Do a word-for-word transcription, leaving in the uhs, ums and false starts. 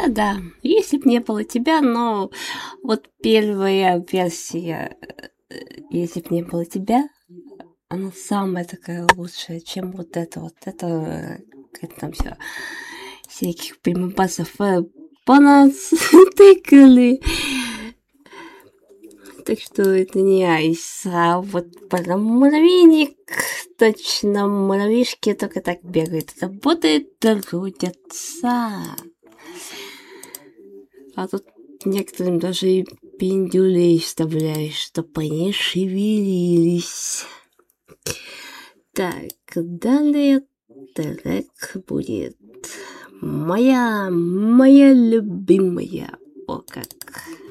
да. Если б не было тебя, но вот первая версия, э, если б не было тебя, она самая такая лучшая, чем вот это вот. Это, э, как там все всяких прямопасов э, понатыкали. Так что это не айс. А вот про муравейник, точно, муравьишки только так бегают, работают, трудятся. А тут некоторым даже и пиндюлей вставляешь, чтобы они шевелились. Так, далее трек будет моя, моя любимая. О, как.